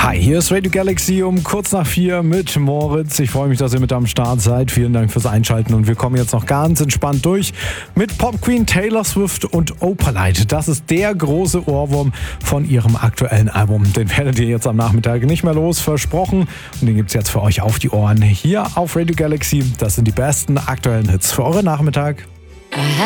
Hi, hier ist Radio Galaxy um kurz nach 4 mit Moritz. Ich freue mich, dass ihr mit am Start seid. Vielen Dank fürs Einschalten und wir kommen jetzt noch ganz entspannt durch mit Pop Queen, Taylor Swift und Opalite. Das ist der große Ohrwurm von ihrem aktuellen Album. Den werdet ihr jetzt am Nachmittag nicht mehr los, versprochen. Und den gibt es jetzt für euch auf die Ohren hier auf Radio Galaxy. Das sind die besten aktuellen Hits für euren Nachmittag.